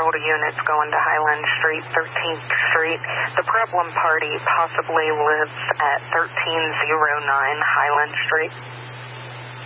patrol units going to Highland Street, 13th Street. The problem party possibly lives at 1309 Highland Street.